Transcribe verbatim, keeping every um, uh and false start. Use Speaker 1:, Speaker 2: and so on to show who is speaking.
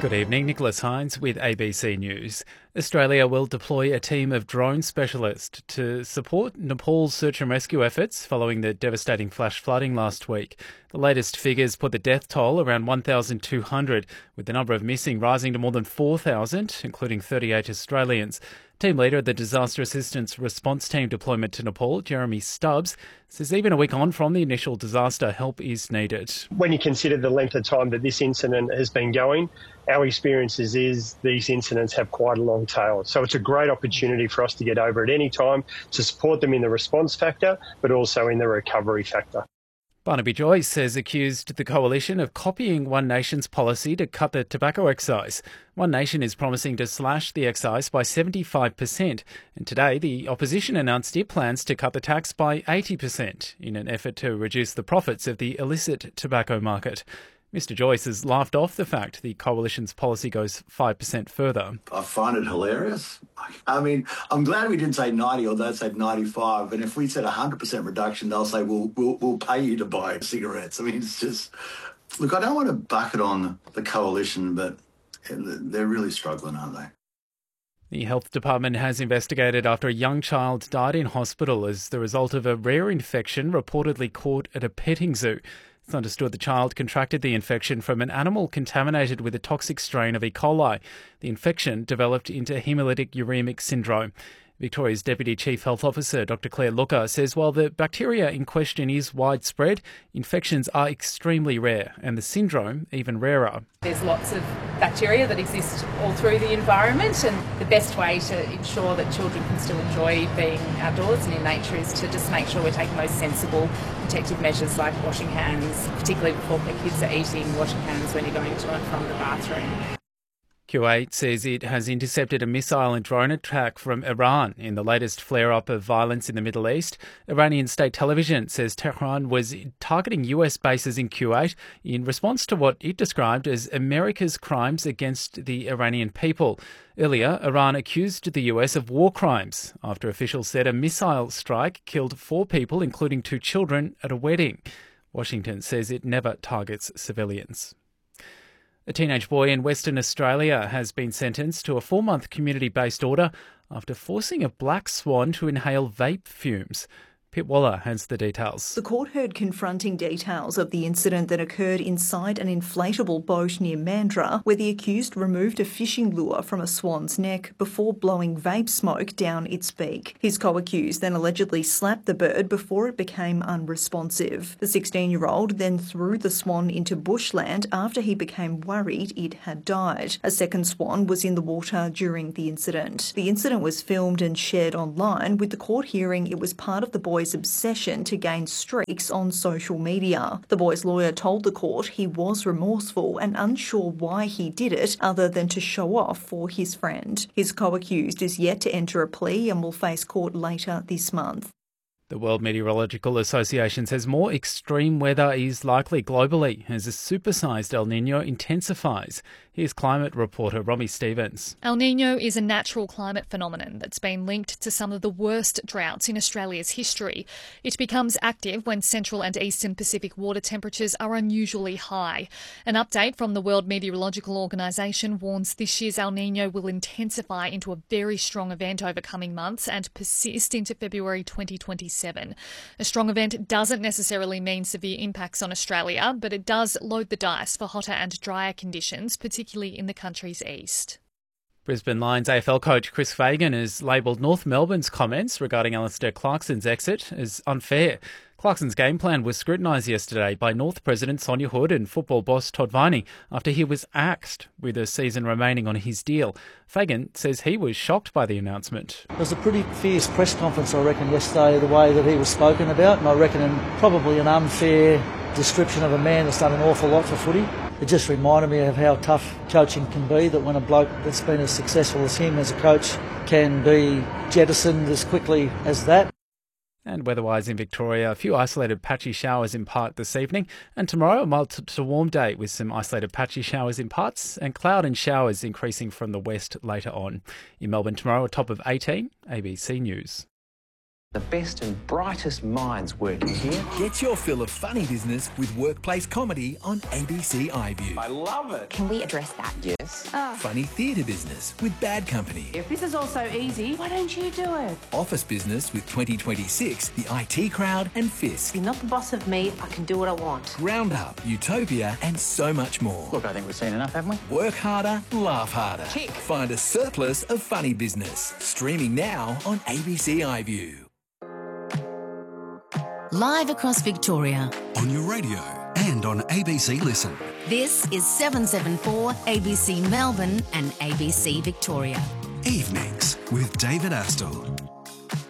Speaker 1: Good evening, Nicholas Hines with A B C News. Australia will deploy a team of drone specialists to support Nepal's search and rescue efforts following the devastating flash flooding last week. The latest figures put the death toll around one thousand two hundred, with the number of missing rising to more than four thousand, including thirty-eight Australians. Team leader of the Disaster Assistance Response Team deployment to Nepal, Jeremy Stubbs, says even a week on from the initial disaster, help is needed.
Speaker 2: When you consider the length of time that this incident has been going, our experiences is these incidents have quite a long tail. So it's a great opportunity for us to get over at any time to support them in the response factor, but also in the recovery factor.
Speaker 1: Barnaby Joyce has accused the coalition of copying One Nation's policy to cut the tobacco excise. One Nation is promising to slash the excise by seventy-five percent, and today the opposition announced it plans to cut the tax by eighty percent in an effort to reduce the profits of the illicit tobacco market. Mister Joyce has laughed off the fact the coalition's policy goes five percent further.
Speaker 3: I find it hilarious. I mean, I'm glad we didn't say ninety, or they said ninety-five. And if we said one hundred percent reduction, they'll say, we'll, we'll, we'll pay you to buy cigarettes. I mean, it's just... Look, I don't want to bucket on the coalition, but they're really struggling, aren't they?
Speaker 1: The Health Department has investigated after a young child died in hospital as the result of a rare infection reportedly caught at a petting zoo. It's understood the child contracted the infection from an animal contaminated with a toxic strain of E. coli. The infection developed into hemolytic uremic syndrome. Victoria's Deputy Chief Health Officer, Doctor Claire Looker, says while the bacteria in question is widespread, infections are extremely rare and the syndrome even rarer.
Speaker 4: There's lots of bacteria that exist all through the environment, and the best way to ensure that children can still enjoy being outdoors and in nature is to just make sure we're taking those sensible protective measures like washing hands, particularly before the kids are eating, washing hands when you're going to and from the bathroom.
Speaker 1: Q eight says it has intercepted a missile and drone attack from Iran in the latest flare-up of violence in the Middle East. Iranian state television says Tehran was targeting U S bases in Q eight in response to what it described as America's crimes against the Iranian people. Earlier, Iran accused the U S of war crimes after officials said a missile strike killed four people, including two children, at a wedding. Washington says it never targets civilians. A teenage boy in Western Australia has been sentenced to a four-month community-based order after forcing a black swan to inhale vape fumes. Pip Waller has the details.
Speaker 5: The court heard confronting details of the incident that occurred inside an inflatable boat near Mandurah, where the accused removed a fishing lure from a swan's neck before blowing vape smoke down its beak. His co-accused then allegedly slapped the bird before it became unresponsive. The sixteen-year-old then threw the swan into bushland after he became worried it had died. A second swan was in the water during the incident. The incident was filmed and shared online, with the court hearing it was part of the boy's obsession to gain streaks on social media. The boy's lawyer told the court he was remorseful and unsure why he did it other than to show off for his friend. His co-accused is yet to enter a plea and will face court later this month.
Speaker 1: The World Meteorological Association says more extreme weather is likely globally as a supersized El Niño intensifies. Here's climate reporter Romy Stevens.
Speaker 6: El Niño is a natural climate phenomenon that's been linked to some of the worst droughts in Australia's history. It becomes active when central and eastern Pacific water temperatures are unusually high. An update from the World Meteorological Organisation warns this year's El Niño will intensify into a very strong event over coming months and persist into February twenty twenty-seven. A strong event doesn't necessarily mean severe impacts on Australia, but it does load the dice for hotter and drier conditions, particularly in the country's east.
Speaker 1: Brisbane Lions A F L coach Chris Fagan has labelled North Melbourne's comments regarding Alistair Clarkson's exit as unfair. Clarkson's game plan was scrutinised yesterday by North President Sonia Hood and football boss Todd Viney after he was axed with a season remaining on his deal. Fagan says he was shocked by the announcement.
Speaker 7: It was a pretty fierce press conference, I reckon, yesterday, the way that he was spoken about, and I reckon and probably an unfair description of a man that's done an awful lot for footy. It just reminded me of how tough coaching can be, that when a bloke that's been as successful as him as a coach can be jettisoned as quickly as that.
Speaker 1: And weather-wise in Victoria, a few isolated patchy showers in part this evening. And tomorrow, a mild to warm day with some isolated patchy showers in parts and cloud and showers increasing from the west later on. In Melbourne tomorrow, a top of eighteen. A B C News.
Speaker 8: The best and brightest minds working here.
Speaker 9: Get your fill of funny business with workplace comedy on A B C iView.
Speaker 8: I love it.
Speaker 10: Can we address that?
Speaker 8: Yes.
Speaker 10: Oh.
Speaker 9: Funny theatre business with Bad Company.
Speaker 11: If this is all so easy, why don't you do it?
Speaker 9: Office business with twenty twenty-six, The I T Crowd and Fisk.
Speaker 11: You're not the boss of me, I can do what I want.
Speaker 9: Round Up, Utopia and so much more.
Speaker 8: Look, I think we've seen enough, haven't we?
Speaker 9: Work harder, laugh harder.
Speaker 8: Tick.
Speaker 9: Find a surplus of funny business. Streaming now on A B C iView.
Speaker 12: Live across Victoria.
Speaker 13: On your radio and on A B C Listen.
Speaker 12: This is seven seven four A B C Melbourne and A B C Victoria.
Speaker 13: Evenings with David Astle.